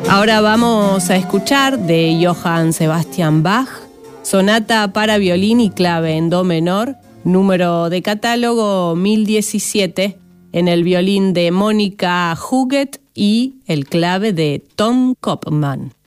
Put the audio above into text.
Ahora vamos a escuchar de Johann Sebastian Bach, sonata para violín y clave en do menor, número de catálogo 1017, en el violín de Mónica Huguet y el clave de Tom Kopman.